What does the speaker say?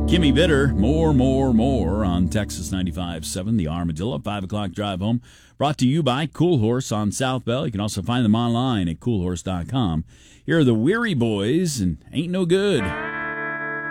Kimmy Bitter, more on Texas 95.7, The Armadillo, 5 o'clock drive home. Brought to you by Cool Horse on South Bell. You can also find them online at coolhorse.com. Here are the Weary Boys and Ain't No Good.